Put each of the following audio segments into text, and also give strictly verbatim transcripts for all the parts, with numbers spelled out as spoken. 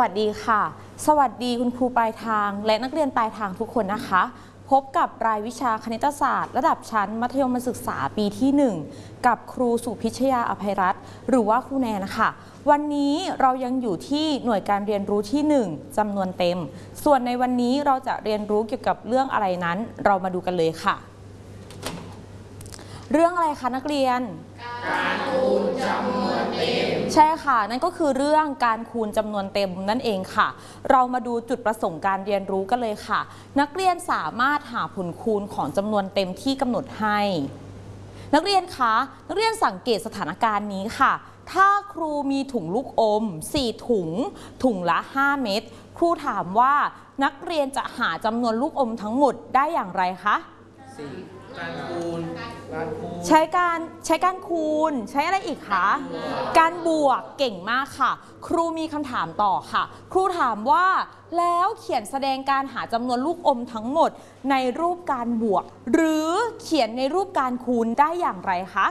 วัสดีค่ะสวัสดีคุณครูปลายทางและนักเรียนปลายทางทุกคนนะคะพบกับรายวิชาคณิตศาสตร์ระดับชั้นมัธยมศึกษาปีที่หนึ่งกับครูสุพิชยาอภัยรัตน์หรือว่าครูแนนนะคะวันนี้เรายังอยู่ที่หน่วยการเรียนรู้ที่หนึ่งจำนวนเต็มส่วนในวันนี้เราจะเรียนรู้เกี่ยวกับเรื่องอะไรนั้นเรามาดูกันเลยค่ะเรื่องอะไรคะนักเรียนการคูณจำนวนเต็มใช่ค่ะนั่นก็คือเรื่องการคูณจำนวนเต็มนั่นเองค่ะเรามาดูจุดประสงค์การเรียนรู้กันเลยค่ะนักเรียนสามารถหาผลคูณของจำนวนเต็มที่กำหนดให้นักเรียนคะนักเรียนสังเกตสถานการณ์นี้ค่ะถ้าครูมีถุงลูกอมสี่ถุงถุงละห้าเม็ดครูถามว่านักเรียนจะหาจำนวนลูกอมทั้งหมดได้อย่างไรคะสี่การคูณการคูณใช้การใช้การคูณใช้อะไรอีกคะการบวกเก่งมากค่ะครูมีคำถามต่อค่ะครูถามว่าแล้วเขียนแสดงการหาจำนวนลูกอมทั้งหมดในรูปการบวกหรือเขียนในรูปการคูณได้อย่างไรคะ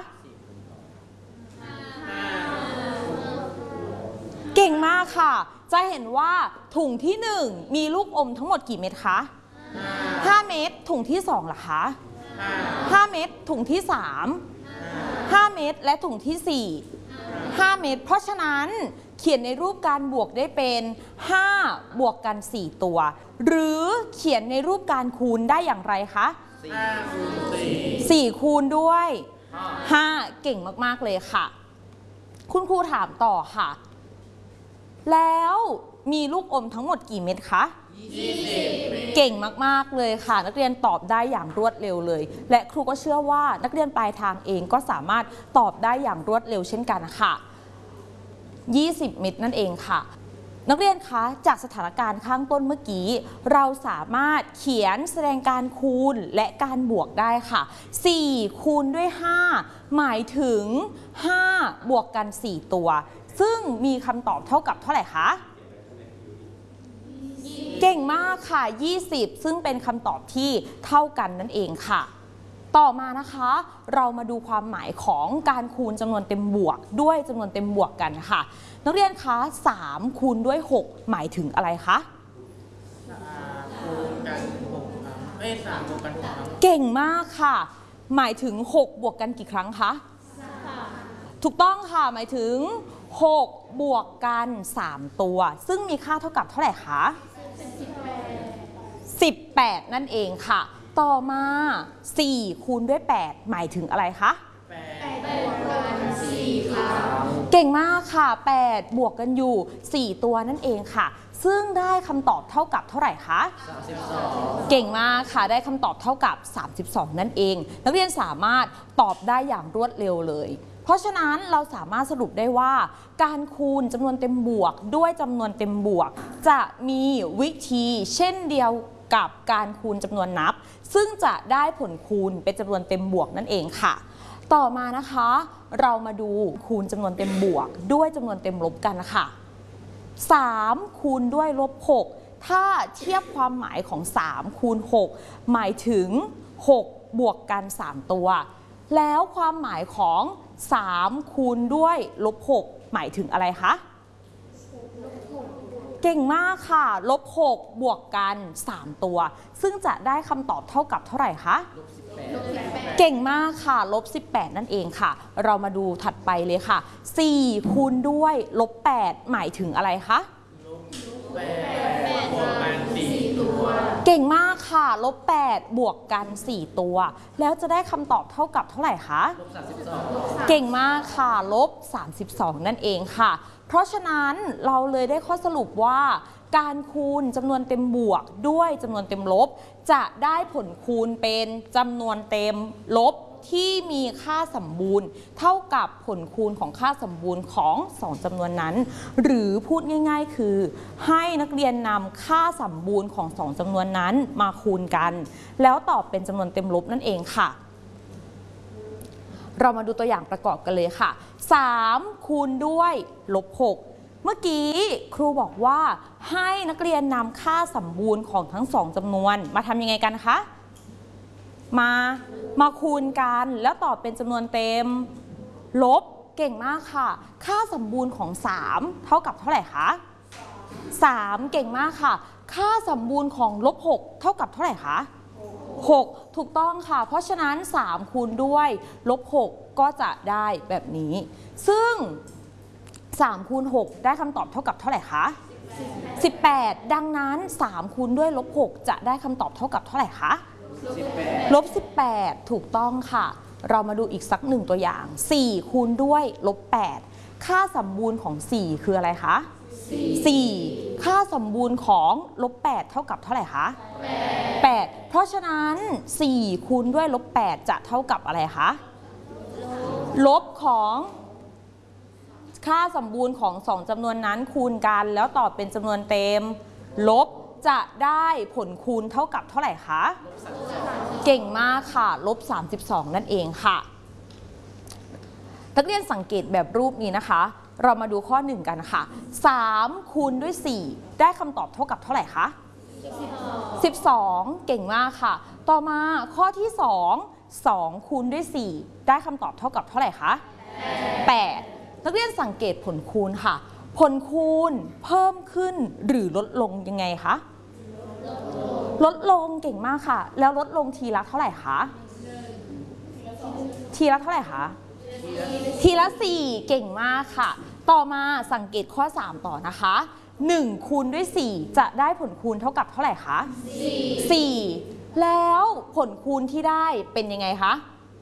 เก่งมากค่ะจะเห็นว่าถุงที่หนึ่งมีลูกอมทั้งหมดกี่เม็ดคะห้าเม็ดถุงที่สองล่ะคะห้าเม็ดถุงที่สามห้าเม็ดและถุงที่สี่ห้าเม็ดเพราะฉะนั้นเขียนในรูปการบวกได้เป็นห้าบวกกันสี่ตัวหรือเขียนในรูปการคูณได้อย่างไรคะสี่คูณด้วยห้าเก่งมากๆเลยค่ะคุณครูถามต่อค่ะแล้วมีลูกอมทั้งหมดกี่เม็ดคะยี่สิบเก่งมากๆเลยค่ะนักเรียนตอบได้อย่างรวดเร็วเลยและครูก็เชื่อว่านักเรียนปลายทางเองก็สามารถตอบได้อย่างรวดเร็วเช่นกันค่ะยี่สิบเม็ดนั่นเองค่ะนักเรียนคะจากสถานการณ์ข้างต้นเมื่อกี้เราสามารถเขียนแสดงการคูณและการบวกได้ค่ะสี่คูณด้วยห้าหมายถึงห้าบวกกันสี่ตัวซึ่งมีคำตอบเท่ากับเท่าไหร่คะเก่งมากค่ะยี่สิบซึ่งเป็นคำตอบที่เท่ากันนั่นเองค่ะต่อมานะคะเรามาดูความหมายของการคูณจำนวนเต็มบวกด้วยจำนวนเต็มบวกกันค่ะนักเรียนคะสามคูณด้วยหกหมายถึงอะไรคะคูณกันหกเอ้ยสามบวกกันหกเก่งมากค่ะหมายถึงหกบวกกันกี่ครั้งคะถูกต้องค่ะหมายถึงหกบวกกันสามตัวซึ่งมีค่าเท่ากับเท่าไหร่คะสิบแปดนั่นเองค่ะต่อมาสี่คูณด้วยแปดหมายถึงอะไรคะแปดบวกกันสี่ค่ะเก่งมากค่ะแปดบวกกันอยู่สี่ตัวนั่นเองค่ะซึ่งได้คำตอบเท่ากับเท่าไหร่คะสามสิบสองเก่งมากค่ะได้คำตอบเท่ากับสามสิบสองนั่นเองนักเรียนสามารถตอบได้อย่างรวดเร็วเลยเพราะฉะนั้นเราสามารถสรุปได้ว่าการคูณจำนวนเต็มบวกด้วยจำนวนเต็มบวกจะมีวิธีเช่นเดียวกับการคูณจำนวนนับซึ่งจะได้ผลคูณเป็นจำนวนเต็มบวกนั่นเองค่ะต่อมานะคะเรามาดูคูณจำนวนเต็มบวกด้วยจำนวนเต็มลบกันนะคะสามคูณด้วยลบหกถ้าเทียบความหมายของสามคูณหกหมายถึงหกบวกกันสามตัวแล้วความหมายของสามคูณด้วยลบหกหมายถึงอะไรคะเก่งมากค่ะลบหกบวกกันสามตัวซึ่งจะได้คำตอบเท่ากับเท่าไหร่คะเก่งมากค่ะลบสิบแปดนั่นเองค่ะเรามาดูถัดไปเลยค่ะสี่คูณด้วยลบแปดหมายถึงอะไรคะเก่งมากค่ะลบแปดบวกกันสี่ตัวแล้วจะได้คำตอบเท่ากับเท่าไหร่คะเก่งมากค่ะลบสามสิบสองนั่นเองค่ะเพราะฉะนั้นเราเลยได้ข้อสรุปว่าการคูณจำนวนเต็มบวกด้วยจำนวนเต็มลบจะได้ผลคูณเป็นจำนวนเต็มลบที่มีค่าสมบูรณ์เท่ากับผลคูณของค่าสมบูรณ์ของสองจำนวนนั้นหรือพูดง่ายๆคือให้นักเรียนนำค่าสมบูรณ์ของสองจำนวนนั้นมาคูณกันแล้วตอบเป็นจำนวนเต็มลบนั่นเองค่ะเรามาดูตัวอย่างประกอบกันเลยค่ะสามคูณด้วยลบหกเมื่อกี้ครูบอกว่าให้นักเรียนนำค่าสมบูรณ์ของทั้งสองจำนวนมาทำยังไงกันคะมามาคูณกันแล้วตอบเป็นจำนวนเต็มลบเก่งมากค่ะค่าสมบูรณ์ของสามเท่ากับเท่าไหร่คะสามเก่งมากค่ะค่าสมบูรณ์ของลบหกเท่ากับเท่าไหร่คะหกถูกต้องค่ะเพราะฉะนั้นสามคูณด้วยลบหกก็จะได้แบบนี้ซึ่งสามคูณหกได้คำตอบเท่ากับเท่าไหร่คะสิบแปดดังนั้นสามคูณด้วยลบหกจะได้คำตอบเท่ากับเท่าไหร่คะลบสิบแปดถูกต้องค่ะเรามาดูอีกสักหนึ่งตัวอย่างสี่คูณด้วยลบแปดค่าสมบูรณ์ของสี่คืออะไรคะสี่ค่าสมบูรณ์ของลบแปดเท่ากับเท่าไหร่คะแปดเพราะฉะนั้นสี่คูณด้วยลบแปดจะเท่ากับอะไรคะลบของค่าสมบูรณ์ของสองจำนวนนั้นคูณกันแล้วตอบเป็นจำนวนเต็มลบจะได้ผลคูณเท่ากับเท่าไหร่คะเก่งมากค่ะลบสามสิบสองนั่นเองค่ะนักเรียนสังเกตแบบรูปนี้นะคะเรามาดูข้อหนึ่งกันค่ะสามคูณด้วยสี่ได้คำตอบเท่ากับเท่าไหร่คะสิบสองเก่งมากค่ะต่อมาข้อที่สอง สองคูณด้วยสี่ได้คำตอบเท่ากับเท่าไหร่คะแปดนักเรียนสังเกตผลคูณค่ะผลคูณเพิ่มขึ้นหรือลดลงยังไงคะลดลงเก่งมากค่ะแล้วลดลงทีละเท่าไหร่คะทีละเท่าไหร่คะทีละสี่เก่งมากค่ะต่อมาสังเกตข้อสามต่อนะคะหนึ่งคูณด้วยสี่จะได้ผลคูณเท่ากับเท่าไหร่คะสี่แล้วผลคูณที่ได้เป็นยังไงคะ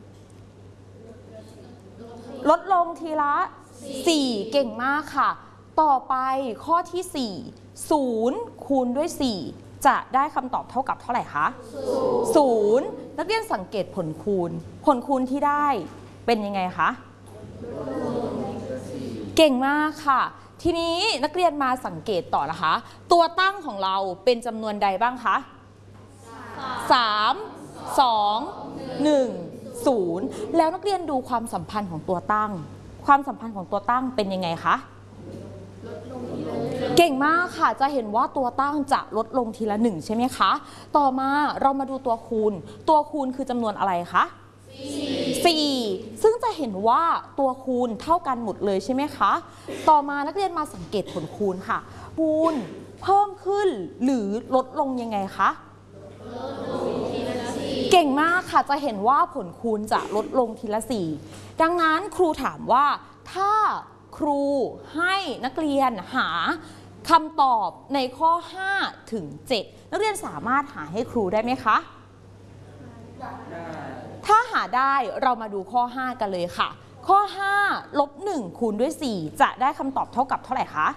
ลดลงทีละสี่เก่งมากค่ะต่อไปข้อที่สี่ศูนย์คูณด้วยสี่จะได้คำตอบเท่ากับเท่าไหร่คะศูนย์นักเรียนสังเกตผลคูณผลคูณที่ได้เป็นยังไงคะเก่งมากค่ะทีนี้นักเรียนมาสังเกตต่อนะคะตัวตั้งของเราเป็นจำนวนใดบ้างคะสาม สอง หนึ่ง ศูนย์แล้วนักเรียนดูความสัมพันธ์ของตัวตั้งความสัมพันธ์ของตัวตั้งเป็นยังไงคะเก่งมากค่ะจะเห็นว่าตัวตั้งจะลดลงทีละหนึ่งใช่ไหมคะต่อมาเรามาดูตัวคูณตัวคูณคือจำนวนอะไรคะสี่ซึ่งจะเห็นว่าตัวคูณเท่ากันหมดเลยใช่ไหมคะต่อมานักเรียนมาสังเกตผลคูณค่ะคูณเพิ่มขึ้นหรือลดลงยังไงคะเก่งมากค่ะจะเห็นว่าผลคูณจะลดลงทีละสี่ดังนั้นครูถามว่าถ้าครูให้นักเรียนหาคำตอบในข้อห้าถึงเจ็ดนักเรียนสามารถหาให้ครูได้ไหมคะถ้าหาได้เรามาดูข้อห้ากันเลยค่ะข้อห้าลบหนึ่งคูณด้วยสี่จะได้คำตอบเท่ากับเท่าไหร่คะ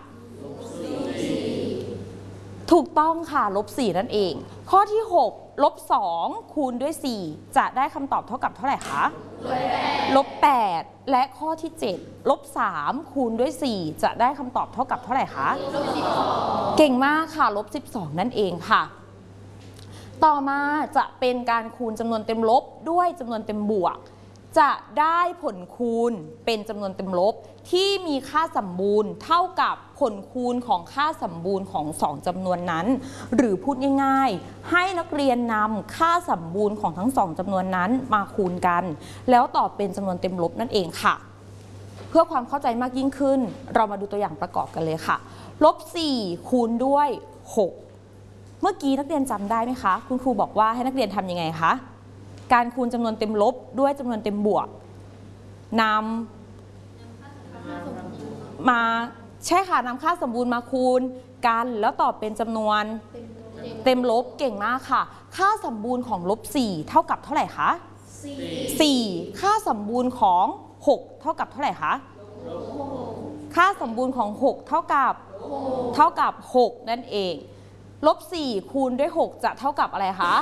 ถูกต้องค่ะลบสี่นั่นเองข้อที่หกลบสองคูณด้วยสี่จะได้คำตอบเท่ากับเท่าไหร่คะลบแปดและข้อที่เจ็ดลบสามคูณด้วยสี่จะได้คำตอบเท่ากับเท่าไหร่คะเก่งมากค่ะลบสิบสองนั่นเองค่ะต่อมาจะเป็นการคูณจำนวนเต็มลบด้วยจำนวนเต็มบวกจะได้ผลคูณเป็นจำนวนเต็มลบที่มีค่าสมบูรณ์เท่ากับผลคูณของค่าสมบูรณ์ของสองจำนวนนั้นหรือพูดง่ายๆให้นักเรียนนำค่าสมบูรณ์ของทั้งสองจำนวนนั้นมาคูณกันแล้วตอบเป็นจำนวนเต็มลบนั่นเองค่ะเพื่อความเข้าใจมากยิ่งขึ้นเรามาดูตัวอย่างประกอบกันเลยค่ะลบสี่คูณด้วยหกเมื่อกี้นักเรียนจำได้ไหมคะคุณครูบอกว่าให้นักเรียนทำยังไงคะการคูณจำนวนเต็มลบด้วยจำนวนเต็มบวกนำมาใช่ค่ะนำค่าสมบูรณ์มาคูณกันแล้วตอบเป็นจำนวนเต็มลบเก่งมากค่ะค่าสมบูรณ์ของลบสี่เท่ากับเท่าไหร่คะสี่ค่าสมบูรณ์ของหกเท่ากับเท่าไหร่คะค่าสมบูรณ์ของหกเท่ากับเท่ากับหกนั่นเองลบสี่คูณด้วยหกจะเท่ากับอะไรคะ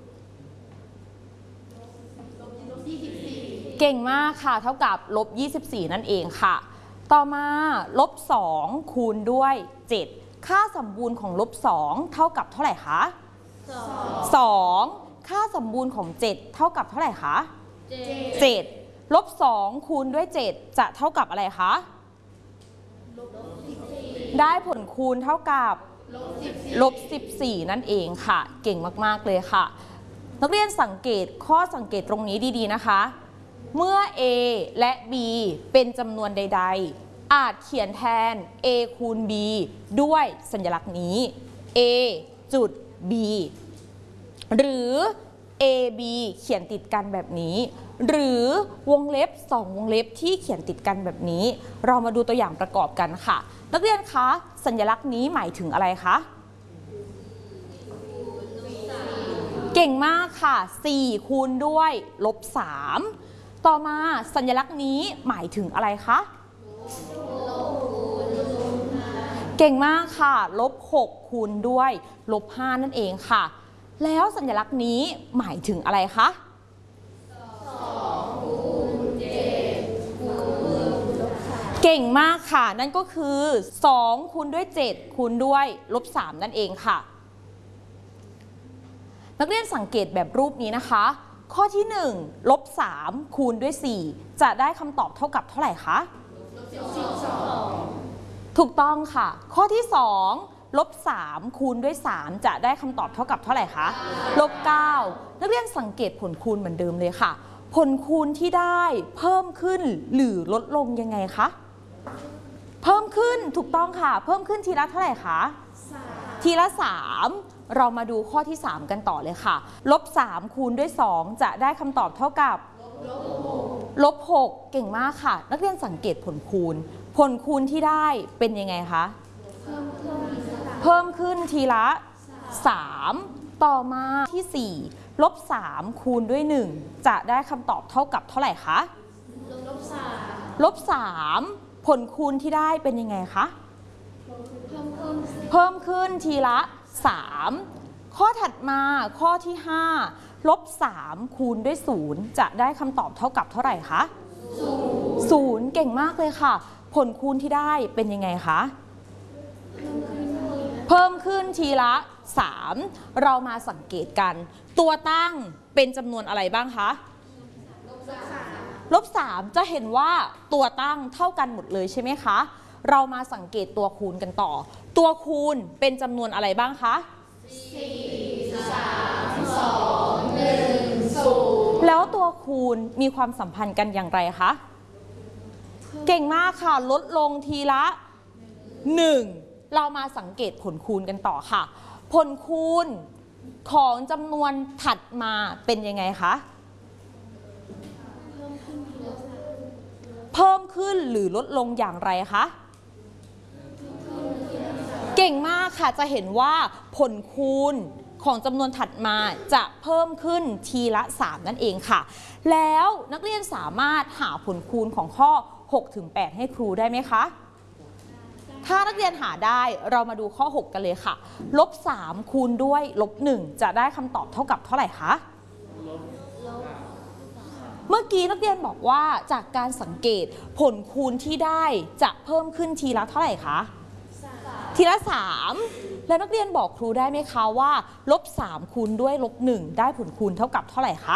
เก่งมากค่ะเท่ากับลบยี่สิบสี่นั่นเองค่ะต่อมาลบสองคูณด้วยเจ็ดค่าสมบูรณ์ของลบสองเท่ากับเท่าไหร่คะสองค่าสมบูรณ์ของเจ็ดเท่ากับเท่าไหร่คะเจ็ดลบสองคูณด้วยเจ็ดจะเท่ากับอะไรคะได้ผลคูณเท่ากับลบสิบสี่นั่นเองค่ะเก่งมากๆเลยค่ะนักเรียนสังเกตข้อสังเกตตรงนี้ดีๆนะคะเมื่อ A และ B เป็นจำนวนใดๆอาจเขียนแทน a คูณ b ด้วยสัญลักษณ์นี้ a จุด b หรือ a b เขียนติดกันแบบนี้หรือวงเล็บสองวงเล็บที่เขียนติดกันแบบนี้เรามาดูตัวอย่างประกอบกันค่ะนักเรียนคะสัญลักษณ์นี้หมายถึงอะไรคะเก่งมากค่ะสี่คูณด้วยลบสามต่อมาสัญลักษณ์นี้หมายถึงอะไรคะเก่งมากค่ะลบหกคูณด้วยลบห้านั่นเองค่ะแล้วสัญลักษณ์นี้หมายถึงอะไรคะเก่งมากค่ะนั่นก็คือสองคูณด้วยเจ็ดคูณด้วยลบสามนั่นเองค่ะนักเรียนสังเกตแบบรูปนี้นะคะข้อที่หนึ่งลบสามคูณด้วยสี่จะได้คำตอบเท่ากับเท่าไหร่คะถูกต้องค่ะข้อที่สองลบสามคูณด้วยสามจะได้คำตอบเท่ากับเท่าไหร่คะลบเก้านักเรียนสังเกตผลคูณเหมือนเดิมเลยค่ะผลคูณที่ได้เพิ่มขึ้นหรือลดลงยังไงคะเพิ่มขึ้นถูกต้องค่ะเพิ่มขึ้นทีละเท่าไหร่คะทีละสามเรามาดูข้อที่สามกันต่อเลยค่ะลบสามคูณด้วยสองจะได้คำตอบเท่ากับลบหกเก่งมากค่ะนักเรียนสังเกตผลคูณผลคูณที่ได้เป็นยังไงคะเพิ่มขึ้นทีละสามต่อมาที่สี่ลบสามคูณด้วยหนึ่งจะได้คำตอบเท่ากับเท่าไหร่คะลบสามผลคูณที่ได้เป็นยังไงคะเพิ่มขึ้นทีละสามข้อถัดมาข้อที่ห้าลบสามคูณด้วยศูนย์จะได้คำตอบเท่ากับเท่าไหร่คะศูนย์เก่งมากเลยค่ะผลคูณที่ได้เป็นยังไงคะเพิ่มขึ้นทีละสามเรามาสังเกตกันตัวตั้งเป็นจำนวนอะไรบ้างคะลบสามจะเห็นว่าตัวตั้งเท่ากันหมดเลยใช่ไหมคะเรามาสังเกตตัวคูณกันต่อตัวคูณเป็นจำนวนอะไรบ้างคะสี่ สาม สอง หนึ่ง ศูนย์แล้วตัวคูณมีความสัมพันธ์กันอย่างไรคะเก่งมากค่ะลดลงทีละหนึ่งเรามาสังเกตผลคูณกันต่อค่ะผลคูณของจำนวนถัดมาเป็นยังไงคะเพิ่มขึ้นหรือลดลงอย่างไรคะเก่งมากค่ะจะเห็นว่าผลคูณของจำนวนถัดมาจะเพิ่มขึ้นทีละสามนั่นเองค่ะแล้วนักเรียนสามารถหาผลคูณของข้อหกถึงแปดให้ครูได้ไหมคะถ้านักเรียนหาได้เรามาดูข้อหกกันเลยค่ะลบสามคูณด้วยลบหนึ่งจะได้คำตอบเท่ากับเท่าไหร่คะเมื่อกี้นักเรียนบอกว่าจากการสังเกตผลคูณที่ได้จะเพิ่มขึ้นทีละเท่าไหร่คะทีละสามแล้วนักเรียนบอกครูได้ไหมคะว่าลบสามคูณด้วยลบหนึ่งได้ผลคูณเท่ากับเท่าไหร่คะ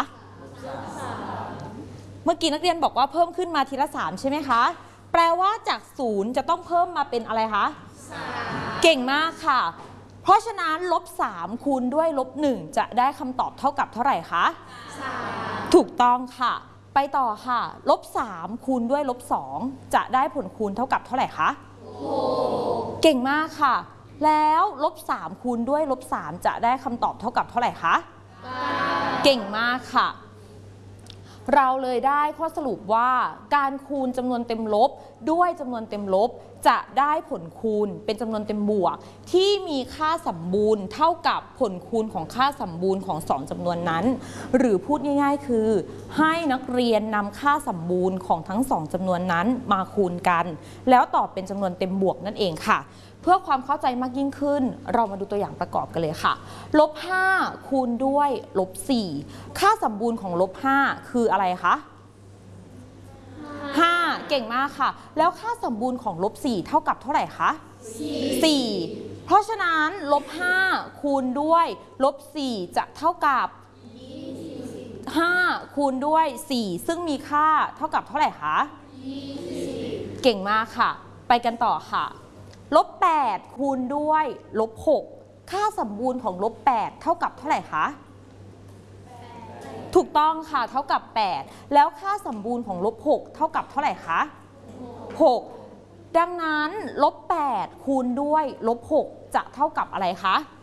เมื่อกี้นักเรียนบอกว่าเพิ่มขึ้นมาทีละสามใช่ไหมคะแปลว่าจากศูนย์จะต้องเพิ่มมาเป็นอะไรคะเก่งมากค่ะเพราะฉะนั้นลบสามคูณด้วยลบหนึ่งจะได้คำตอบเท่ากับเท่าไหร่คะถูกต้องค่ะไปต่อค่ะลบสามคูณด้วยลบสองจะได้ผลคูณเท่ากับเท่าไหร่คะเก่งมากค่ะแล้วลบสามคูณด้วยลบสามจะได้คำตอบเท่ากับเท่าไหร่คะเก่งมากค่ะเราเลยได้ข้อสรุปว่าการคูณจำนวนเต็มลบด้วยจำนวนเต็มลบจะได้ผลคูณเป็นจำนวนเต็มบวกที่มีค่าสมบูรณ์เท่ากับผลคูณของค่าสมบูรณ์ของสองจำนวนนั้นหรือพูดง่ายๆคือให้นักเรียนนำค่าสมบูรณ์ของทั้งสองจำนวนนั้นมาคูณกันแล้วตอบเป็นจำนวนเต็มบวกนั่นเองค่ะเพื่อความเข้าใจมากยิ่งขึ้นเรามาดูตัวอย่างประกอบกันเลยค่ะลบห้าคูณด้วยลบสี่ค่าสมบูรณ์ของลบห้าคืออะไรคะห้าเก่งมากค่ะแล้วค่าสมบูรณ์ของลบสี่เท่ากับเท่าไหร่คะสี่เพราะฉะนั้นลบห้าคูณด้วยลบสี่จะเท่ากับห้าคูณด้วยสี่ซึ่งมีค่าเท่ากับเท่าไหร่คะเก่งมากค่ะไปกันต่อค่ะลบแปดคูณด้วยลบหกค่าสมบูรณ์ของลบแปดเท่ากับเท่าไหร่คะถูกต้องค่ะเท่ากับแปดแล้วค่าสมบูรณ์ของลบหกเท่ากับเท่าไหร่คะหกดังนั้นลบแปดคูณด้วยลบหกจะเท่ากับอะไรคะ